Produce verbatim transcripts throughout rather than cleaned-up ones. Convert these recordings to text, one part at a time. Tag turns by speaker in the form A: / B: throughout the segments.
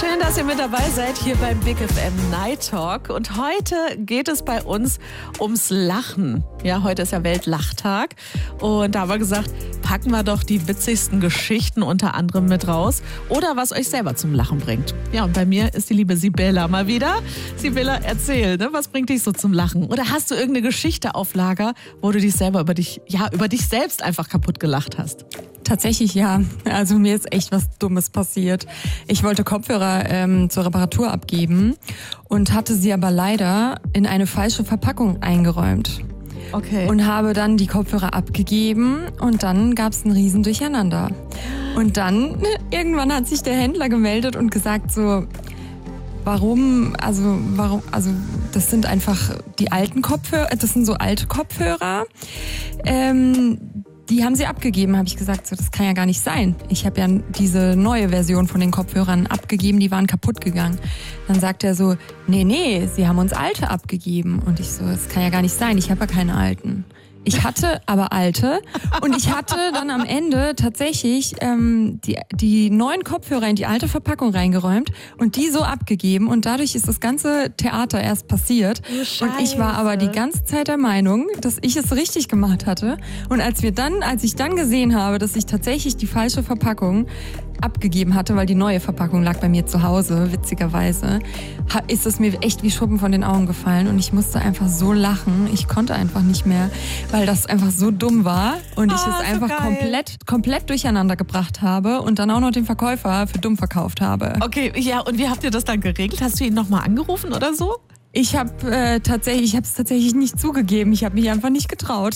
A: Schön, dass ihr mit dabei seid hier beim Big F M Night Talk. Und heute geht es bei uns ums Lachen. Ja, heute ist ja Weltlachtag. Und da haben wir gesagt, packen wir doch die witzigsten Geschichten unter anderem mit raus. Oder was euch selber zum Lachen bringt. Ja, und bei mir ist die liebe Sibylla mal wieder. Sibylla, erzähl, ne? Was bringt dich so zum Lachen? Oder hast du irgendeine Geschichte auf Lager, wo du dich selber über dich, ja, über dich selbst einfach kaputt gelacht hast?
B: Tatsächlich ja. Also mir ist echt was Dummes passiert. Ich wollte Kopfhörer ähm, zur Reparatur abgeben und hatte sie aber leider in eine falsche Verpackung eingeräumt.
A: Okay.
B: Und habe dann die Kopfhörer abgegeben und dann gab es ein riesen Durcheinander. Und dann irgendwann hat sich der Händler gemeldet und gesagt so, warum, also warum, also das sind einfach die alten Kopfhörer, das sind so alte Kopfhörer. Ähm, Die haben sie abgegeben, habe ich gesagt, so, das kann ja gar nicht sein. Ich habe ja diese neue Version von den Kopfhörern abgegeben, die waren kaputt gegangen. Dann sagt er so, nee, nee, sie haben uns alte abgegeben. Und ich so, das kann ja gar nicht sein, ich habe ja keine alten. Ich hatte aber alte und ich hatte dann am Ende tatsächlich ähm, die, die neuen Kopfhörer in die alte Verpackung reingeräumt und die so abgegeben und dadurch ist das ganze Theater erst passiert.
A: Scheiße.
B: Und ich war aber die ganze Zeit der Meinung, dass ich es richtig gemacht hatte. Und als wir dann, als ich dann gesehen habe, dass ich tatsächlich die falsche Verpackung abgegeben hatte, weil die neue Verpackung lag bei mir zu Hause, witzigerweise, ist es mir echt wie Schuppen von den Augen gefallen und ich musste einfach so lachen. Ich konnte einfach nicht mehr, weil das einfach so dumm war und ich
A: oh,
B: es
A: so
B: einfach
A: geil.
B: komplett, komplett durcheinander gebracht habe und dann auch noch den Verkäufer für dumm verkauft habe.
A: Okay, ja, und wie habt ihr das dann geregelt? Hast du ihn nochmal angerufen oder so?
B: Ich habe äh, tatsächlich, ich habe es tatsächlich nicht zugegeben. Ich habe mich einfach nicht getraut.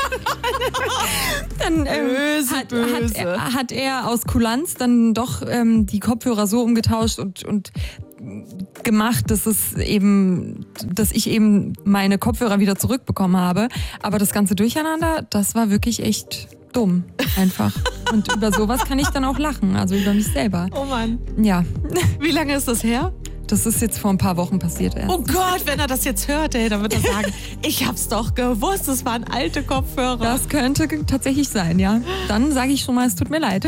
B: Dann ähm,
A: böse,
B: hat,
A: böse.
B: Hat, er, hat er aus Kulanz dann doch ähm, die Kopfhörer so umgetauscht und und gemacht, dass es eben, dass ich eben meine Kopfhörer wieder zurückbekommen habe. Aber das ganze Durcheinander, das war wirklich echt dumm, einfach. Und über sowas kann ich dann auch lachen, also über mich selber.
A: Oh Mann.
B: Ja.
A: Wie lange ist das her?
B: Das ist jetzt vor ein paar Wochen passiert erst.
A: Oh Gott, wenn er das jetzt hört, ey, dann wird er sagen, ich hab's doch gewusst, es waren alte Kopfhörer.
B: Das könnte tatsächlich sein, ja. Dann sage ich schon mal, es tut mir leid.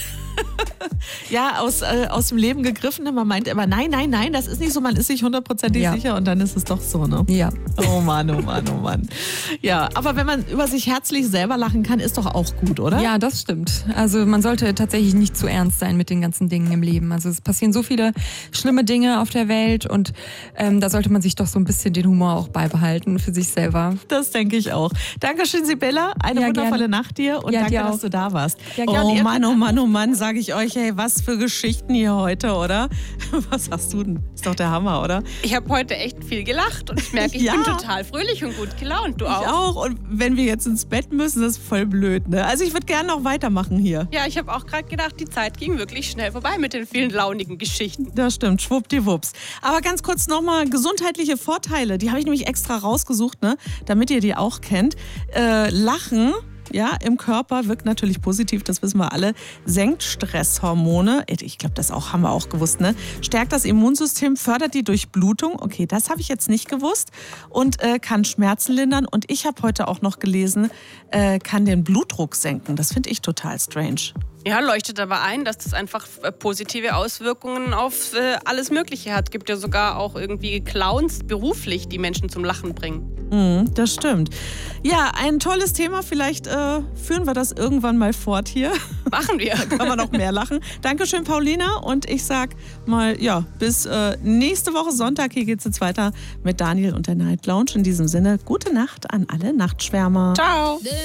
A: Ja, aus, äh, aus dem Leben gegriffen. Man meint immer, nein, nein, nein, das ist nicht so, man ist sich hundertprozentig
B: ja.
A: sicher und dann ist es doch so, ne?
B: Ja.
A: Oh Mann, oh Mann, oh Mann. Ja, aber wenn man über sich herzlich selber lachen kann, ist doch auch gut, oder?
B: Ja, das stimmt. Also man sollte tatsächlich nicht zu ernst sein mit den ganzen Dingen im Leben. Also es passieren so viele schlimme Dinge auf der Welt und ähm, da sollte man sich doch so ein bisschen den Humor auch beibehalten für sich selber.
A: Das denke ich auch. Dankeschön, Sibylla. Eine
B: ja,
A: wundervolle
B: gerne.
A: Nacht dir und
B: ja,
A: danke,
B: dir
A: dass du da warst.
B: Ja,
A: oh Mann, oh Mann, oh Mann, sage ich euch, hey, was für Geschichten hier heute, oder? Was hast du denn? Ist doch der Hammer, oder?
C: Ich habe heute echt viel gelacht und ich merke, ich
A: ja.
C: bin total fröhlich und gut gelaunt. Du auch?
A: Ich auch. Und wenn wir jetzt ins Bett müssen, das ist voll blöd, ne? Also ich würde gerne noch weitermachen hier.
C: Ja, ich habe auch gerade gedacht, die Zeit ging wirklich schnell vorbei mit den vielen launigen Geschichten.
A: Das stimmt, schwuppdiwupps. Aber ganz kurz nochmal gesundheitliche Vorteile. Die habe ich nämlich extra rausgesucht, ne? Damit ihr die auch kennt. Äh, Lachen. Ja, im Körper wirkt natürlich positiv, das wissen wir alle. Senkt Stresshormone, ich glaube, das auch haben wir auch gewusst, ne? Stärkt das Immunsystem, fördert die Durchblutung, okay, das habe ich jetzt nicht gewusst und äh, kann Schmerzen lindern. Und ich habe heute auch noch gelesen, äh, kann den Blutdruck senken. Das finde ich total strange.
C: Ja, leuchtet aber ein, dass das einfach positive Auswirkungen auf äh, alles Mögliche hat. Gibt ja sogar auch irgendwie Clowns beruflich, die Menschen zum Lachen bringen.
A: Mm, das stimmt. Ja, ein tolles Thema. Vielleicht äh, führen wir das irgendwann mal fort hier.
C: Machen wir.
A: Da kann man noch mehr lachen. Dankeschön, Paulina. Und ich sag mal, ja, bis äh, nächste Woche Sonntag. Hier geht's jetzt weiter mit Daniel und der Night Lounge. In diesem Sinne, gute Nacht an alle Nachtschwärmer.
C: Ciao.